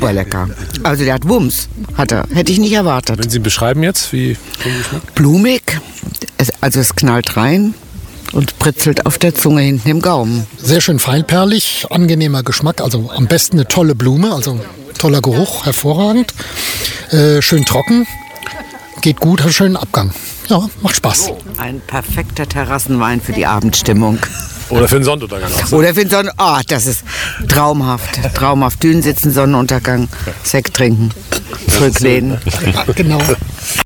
super lecker. Also der hat Wumms, hätte ich nicht erwartet. Wenn Sie ihn beschreiben jetzt, wie schmeckt? Blumig, es knallt rein und britzelt auf der Zunge hinten im Gaumen. Sehr schön feinperlig, angenehmer Geschmack, also am besten eine tolle Blume, also toller Geruch, hervorragend. Schön trocken, geht gut, hat einen schönen Abgang. Ja, macht Spaß. Ein perfekter Terrassenwein für die Abendstimmung. Oder für den Sonnenuntergang. Oder für den das ist traumhaft. Traumhaft. Dünen sitzen, Sonnenuntergang, Sekt trinken, zurücklehnen. Ja, genau.